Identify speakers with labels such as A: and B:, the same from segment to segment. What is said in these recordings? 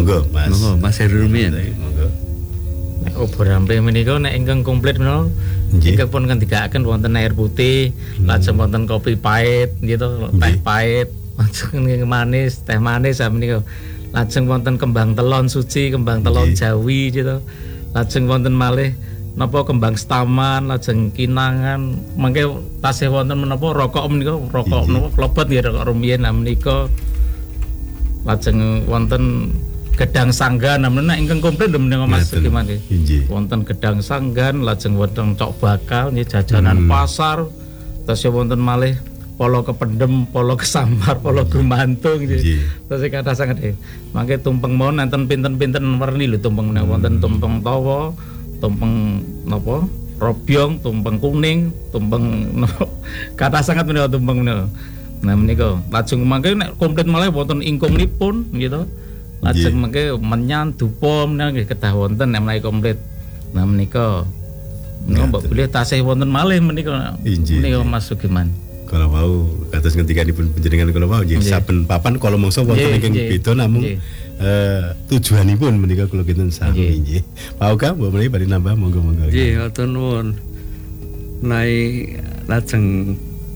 A: Monggo Mas Heru rumiyin. Monggo.
B: Nek obor rampe menika nek ingkang komplit menawa ingkang pun ngendikaken wonten air putih, lajeng wonten kopi pahit gitu, teh pahit, lajeng manis, teh manis menika. Lajeng wonten kembang telon suci, kembang telon jawi gitu. Lajeng wonten malih napa kembang staman, lajeng kinangan, mangke tasih wonten menapa rokok menika, rokok menapa klobot nggih rokok rumiyin menika. Lajeng wonten gedang sanggan, namanya ingkang komplit menika Mas Sugiman nggih. Wonten gedang sanggan, lajeng wonten cok bakal nggih jajanan pasar. Tasih wonten malih polo kependem, polo kesambar, polo gumantung nggih. Tasih kathah sanget nggih. Mangke tumpeng mawon enten pinten-pinten werni lho tumpeng menika. Wonten tumpeng tawa, tumpeng napa? Robyong, tumpeng kuning, tumpeng napa? Kathah sanget menika tumpeng menika. Nah menika lajeng mangke nek komplit malih wonten ingkungnipun gitu. Lajeng mengke menyan dupa menika nggih kedah wonten nek menawi komplit. Nah menika mbok bilih tasih wonten malih menika Mas Sugiman.
A: Kalau mau kados ngendikanipun panjenengan kula wau nggih saben papan kala mangsa wonten ingkang beda namung tujuanipun menika kula kinten sami nggih. Pak Oka mbok menawi badhe nambah monggo-monggo.
C: Nggih ngoten nuwun. Nai lajeng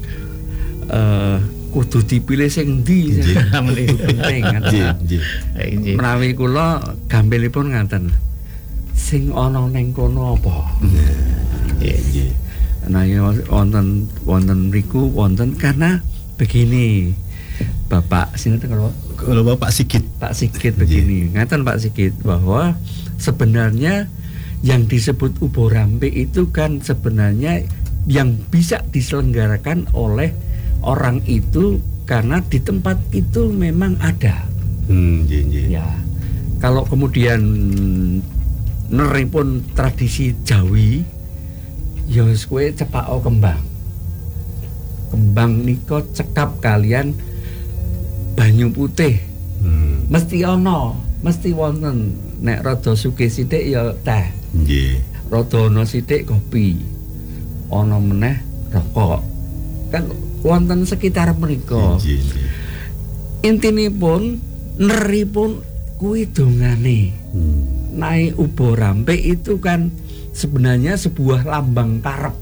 C: kudu dipilih sing ndi penting nggih. Menawi kula gampilipun ngaten. Sing ana ning kono apa? Nggih. Nah ya wonten mriku wonten karena begini. Bapak sinten kalau
A: Bapak Sigit.
C: Pak Sigit begini. Ngaten Pak Sigit bahwa sebenarnya yang disebut Ubo Rampe itu kan sebenarnya yang bisa diselenggarakan oleh orang itu karena di tempat itu memang ada. Ya. Kalau kemudian neripun tradisi Jawi, ya wis kowe cepako kembang. Kembang nika cekap kalian banyu putih. Mesti ana, mesti wonten. Nek rada sugih sithik ya teh.
A: Nggih.
C: Rada ana sithik kopi. Ana meneh rokok. Kan wonten sekitar menika. Intinipun neripun kuwi dongane. Naik Ubo Rampe itu kan sebenarnya sebuah lambang karep.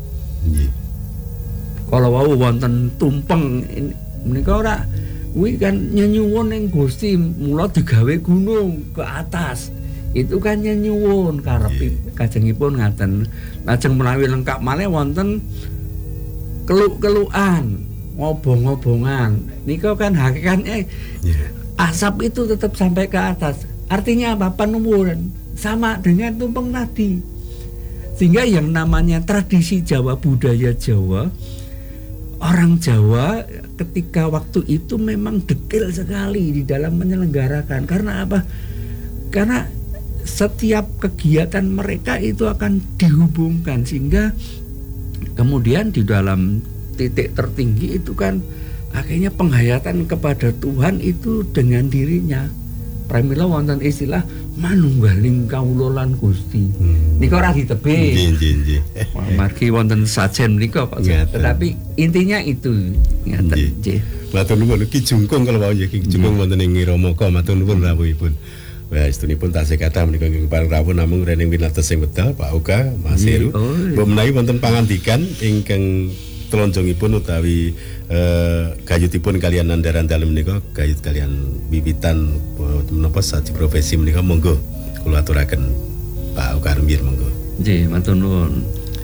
C: Kalau wau wonten tumpeng menika ora kuwi kan nyenyuwun ning Gusti mula digawe gunung ke atas. Itu kan nyenyuwun karep kajengipun ngaten. Lajeng menawi lengkap malih wonten keluk-kelukan, ngobong-ngobongan. Nika kan hakikatnya asap itu tetap sampai ke atas. Artinya apa? Penuwuran sama dengan tumpeng tadi. Sehingga yang namanya tradisi Jawa, budaya Jawa, orang Jawa ketika waktu itu memang detail sekali di dalam menyelenggarakan. Karena apa? Karena setiap kegiatan mereka itu akan dihubungkan sehingga kemudian di dalam titik tertinggi itu kan akhirnya penghayatan kepada Tuhan itu dengan dirinya. Pramila wonten istilah manunggaling kawula lan Gusti. Nika ora ditebih.
A: Nggih.
C: Margi wonten sajen nika Pak. Tetapi intinya itu ngaten nggih.
A: Matur nuwun Ki Jungkung kalau wau Ki Jungkung wonten ing Ngiramaka matur nuwun rawuhipun. Wah, istunipun tasih kathah menika ing pareng rawuh namung rening winates sing wedal Pak Oka, Mas Heru. Mbok menawi wonten pangandikan ingkang telonjongipun utawi gayutipun kalian nandaran dalem menika gayut kalian wiwitan menapa saji profesi menika monggo kula aturaken Pak Oka rumiyin monggo.
C: Nggih, matur nuwun.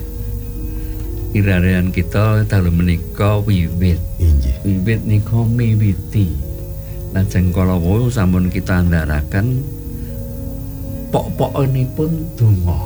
C: Irarean kita dalem menika wiwit.
A: Nggih.
C: Wiwit nika miwiti. Lajeng kala wau sampun kita andharaken pok-pokenipun donga.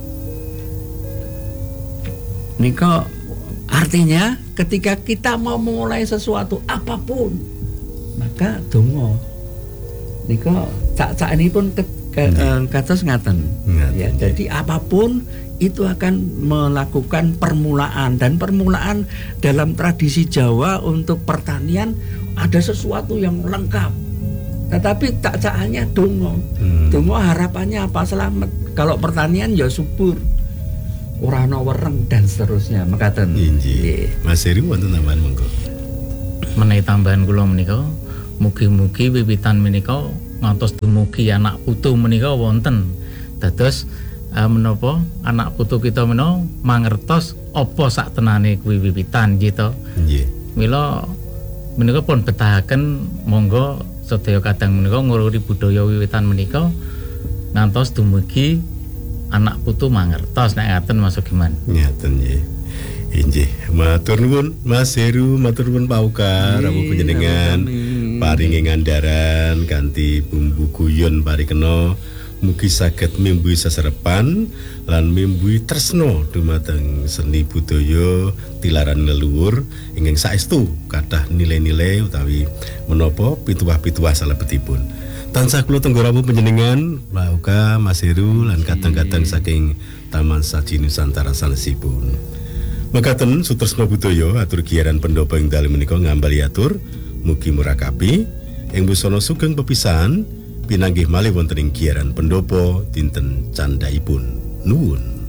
C: Nika artinya ketika kita mau memulai sesuatu apapun maka donga. Nika cak-cakanipun kados ngaten. Ya, jadi apapun itu akan melakukan permulaan dan permulaan dalam tradisi Jawa untuk pertanian ada sesuatu yang lengkap. Tetapi cak-cakannya donga. Donga harapannya apa? Selamat. Kalau pertanian ya subur. Ora ana wereng dan seterusnya. Mekaten.
A: Nggih. Mas Heru wonten tambahan monggo.
B: Menawi tambahan kula menika, mugi-mugi wiwitan menika ngantos dumugi anak putu menika wonten. Dados menapa anak putu kita menika mangertos apa sak tenane kuwi wiwitan gitu.
A: Nggih.
B: Mila menika pun betahaken monggo sedaya kadang menika ngururi budaya wiwitan menika ngantos dumugi anak putu mangertos nek ngaten Mas Sugiman.
A: Ngaten nggih. Inggih, matur nuwun Mas Heru, matur nuwun Pauka, rawuh panjenengan paringi ngandaran kanthi bumbu guyon parikena mugi saged mimbui seserepan lan mimbui tresno dumateng seni budaya tilaran leluhur ingkang saestu kathah nilai-nilai utawi menapa pituwah-pituwah salebetipun. Tansah kula tenggarawu panjenengan Pauka, Mas Heru lan kadang-kadang saking Taman Saji Nusantara sanesipun. Mekaten sutresna budaya atur giyaran pendopo ing dalem menika ngambali atur mugi murakabi ing busana sugeng pepisahan pinanggih malih wonten ing giyaran pendopo dinten candhaipun nuwun.